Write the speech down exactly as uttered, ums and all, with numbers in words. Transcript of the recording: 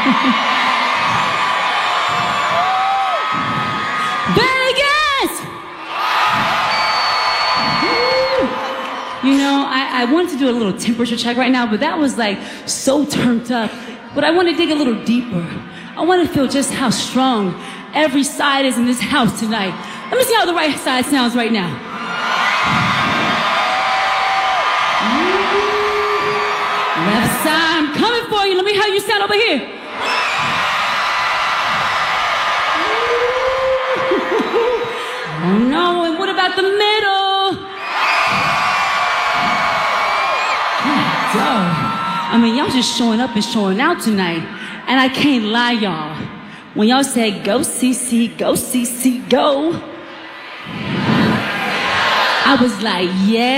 Vegas! You know, I, I wanted to do a little temperature check right now, but that was like so turned up. But I want to dig a little deeper. I want to feel just how strong every side is in this house tonight. Let me see how the right side sounds right now. Left side, I'm coming for you. Let me hear how you sound over here. Oh no, and what about the middle? God, I mean, y'all just showing up and showing out tonight. And I can't lie, y'all. When y'all said, go C C, go C C, go, I was like, yeah.